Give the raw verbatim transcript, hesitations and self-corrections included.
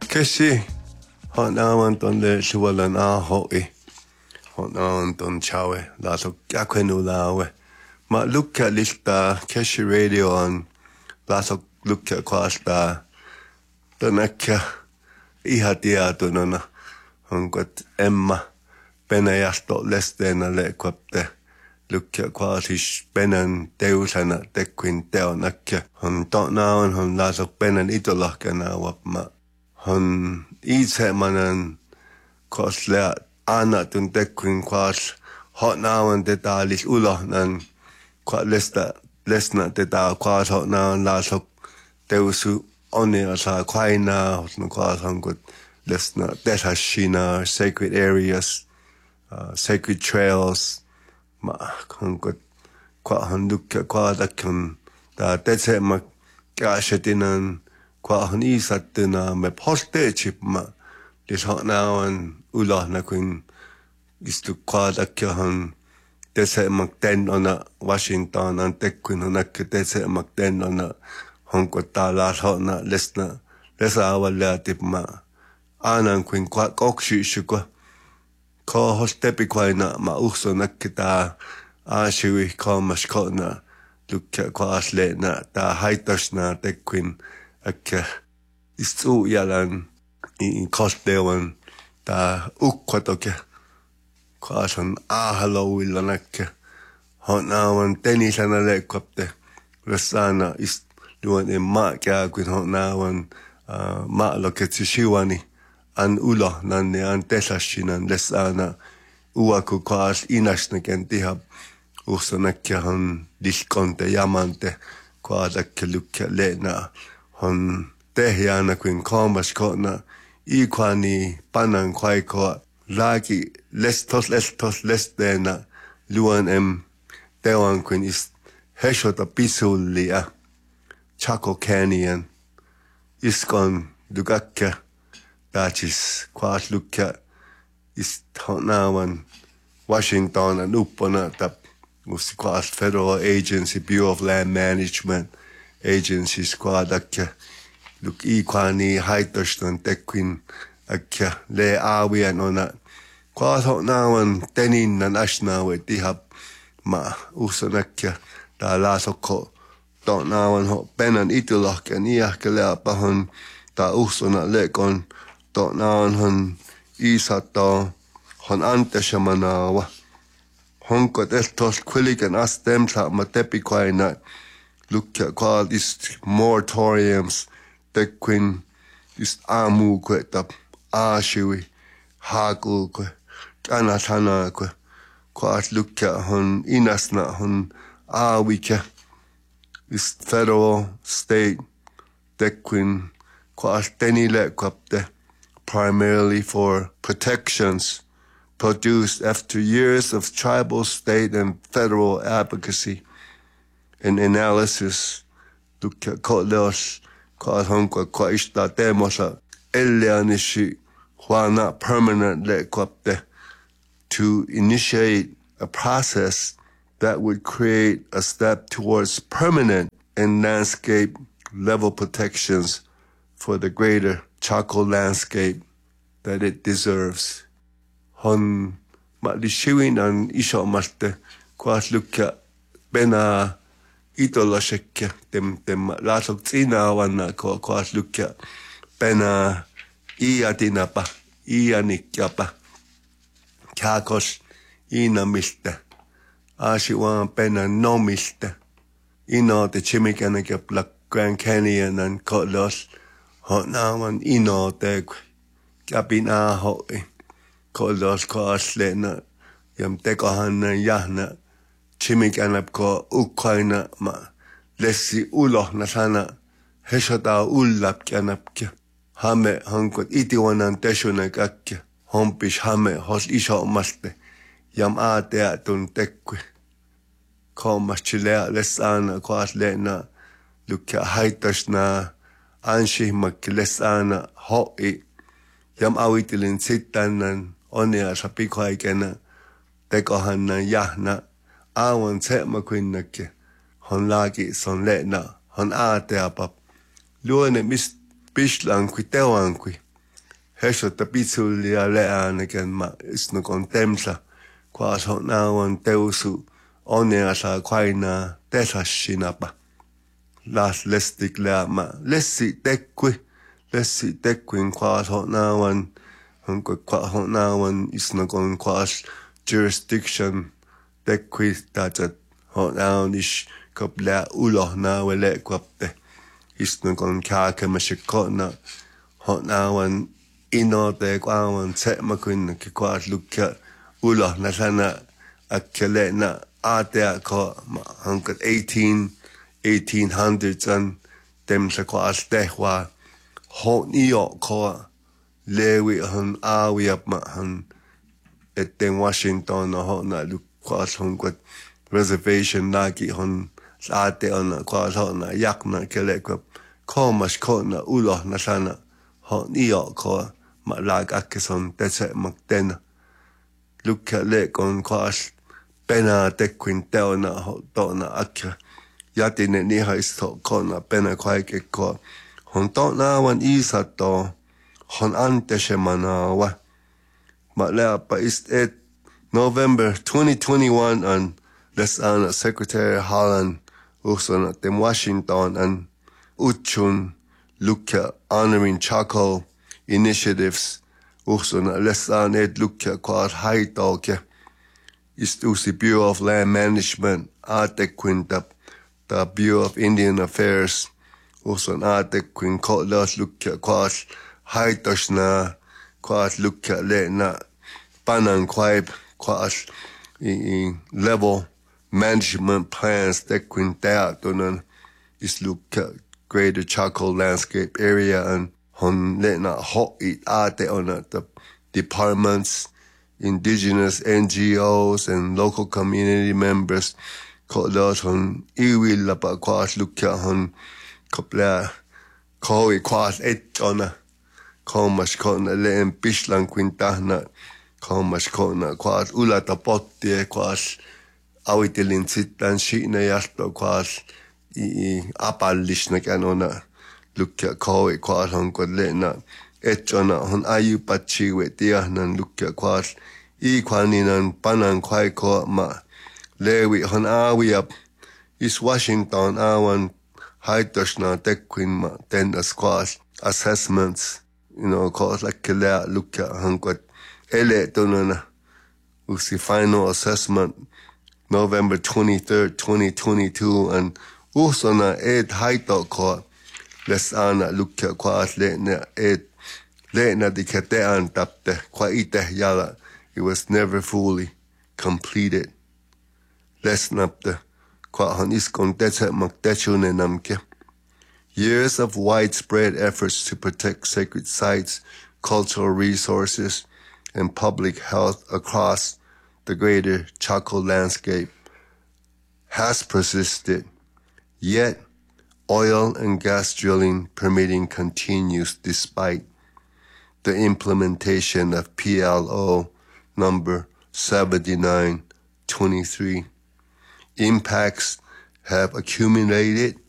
Keshi, hot now and on the Shualan ah hoi, hot now and on chawe, lato gaquenu lawe. Ma look at lista Keshi radio on, lato look at quasta, the necka, ihatia dunona, on got Emma, Benayasto less than a lequapte. Look at quatish benan deusana dequin deonacca, on don't now and on lato benan idolaka now up ma. Han iitsemanen kos lea annatun tekkuin kwas hot nauen tätä lis ulohnan kwa lesta lesna tätä kwas hot nauen lasok teusu onia saa kwaina hotna kwas hankut lesna deshashina sacred areas uh, sacred trails ma hankut kwa handukka kwa dakun ta tetsema kaashetinan qua han isattuna me postechip ma dis hot now and ulah na kun istu qua dakka han dese makten ona Washington and tekkun han ak dese makten ona hon ko tala hot na lesna lesa wala tip ma anan kun qua kokshi shukwa ko hostepi kwaina ma uhso nakta a shiwi ko mashkona lukka qua aslena ta haitashna tekkun akka istu yalan in kostdewan ta ukkotoke kaasan ahalouillanakka honawan tenisana lekkopte resana ist luon en maakia kuin honawan maaloketsi shiwani an ulo nanne an tesashinan lesana uaku kaas inasnaken tihab uhsanakka han diskonte jamante kaadakke lukka lena hon tehjana kuin kommas kona ikwani panan kwaiko lagi lestos lestos lestena luan em tewan kuin is heshota pisullia Chaco Canyon iskon dugakka dachis kwaas lukka is honawan Washington and uppona tap musti kwaas Federal Agency Bureau of Land Management agencies quadakka look equani haitoston tequin akka le awian ona quad hot now and tenin and ashna with dihab ma usonakka da lasoko don't now and hot benan itulok and iakale bahon da usona lekon don't now and hon isato hon ante shamanawa honko estos quiligan astem sa matepi quaina look at qual is moratoriums tequin is amu quetap ashui hagul que kanatana que quas look at hon inasna hon awike is federal state tequin quas tenile quapte primarily for protections produced after years of tribal, state, and federal advocacy and analysis. Tukka kolos kwa honko kwa ishta temosa elianishi huana permanently kwapte to initiate a process that would create a step towards permanent and landscape level protections for the greater Chaco landscape that it deserves. Hon malishiwin an isha maste kwa lukka bena itolashekka tem tem lasok tsina wana ko kwa lukka bena iatinapa ianikapa kakos inamista ashiwan bena nomista ino te chimikana ke Black Grand Canyon and kolos honawan ino te kapina hoi kolos ko aslena yam tekohanna yahna chimikanap ko Ukraina ma lessi uloh na sana heshata ullap kanapke hame hankot itiwanan teshunak akke hompish hame hos isha maste yam aate atun tekwe komas chilea lesana ko aslena lukka haitashna anshihmak lesana hoi yam awitilin sittanan onia sapikoaikena tekohanna yahna awan tsema kwinnake hon lagi son lena hon aate apap luone mis bishlan kwi tewan kwi Hesho tapitsulia lean again ma is no contemsa. Quas hot now and deusu onea sa quaina tesa shinapa. Las lestic lea ma lessi tequi. Lessi tequin quas hot now and hunque quas hot now and is no con quas jurisdiction tequi that hot now is couple ulo na wele quapte. Is no con kaka mashikotna hot now and ino te kwawan set makuin ke kwat lukka ulo na sana akele na ate ko hankat eighteen eighteen hundreds and dem sa kwat tehwa hot niyo ko lewi han awi up ma han et den Washington no hot na lukwas hankat reservation nagi han ate on kwat hot na yak na kele ko ko mas ko na ulo na sana hot niyo ko ma lag akison tese magtena lukka le kon quas pena te quintona ho dona akya yatine ni haisto kona pena quaike ko hon dona wan isato hon ante semana wa ma le pa ist et November twenty twenty-one and les an Secretary Holland also at Washington and uchun lukka honoring charcoal initiatives also na lesan ed lukka quad high talke is the Bureau of Land Management ate quinta the Bureau of Indian Affairs also na ate quin kolas lukka quad high toshna quad lukka le na panan quaib quad level management plans te quinta donan is lukka greater charcoal landscape area and hon le na hot it ate on the departments, indigenous N G Os and local community members called us hon iwi la pa quas lukka hon couple koi quas et on comas con le en pislan quintana comas con quas ula tapotti quas awitilin sitan shina yasto quas i apalishna canona lukka koi quas hon ko lena etchona hon ayu pachi we dia nan lukka quas i quaninan panan quai ko ma lewi hon awi up is Washington awan haitoshna tequin ma ten as quas assessments you know cause like kila lukka hon ko ele tonana usi final assessment November twenty-third twenty twenty-two and also na ed haito ko les ana lukka quas lena ed lena di katean tapte qua ite yala it was never fully completed les napte qua hanis kontetse maktechune namke years of widespread efforts to protect sacred sites cultural resources and public health across the greater Chaco landscape has persisted. Yet, oil and gas drilling permitting continues despite the implementation of P L O number seventy-nine twenty-three. Impacts have accumulated